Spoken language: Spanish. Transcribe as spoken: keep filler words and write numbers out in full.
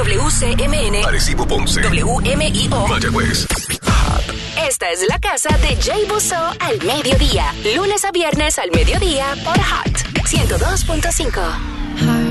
W C M N, Arecibo, Ponce, W M I O, Mayagüez. Esta es la casa de Jay Busso al mediodía, lunes a viernes al mediodía por Hot ciento dos punto cinco.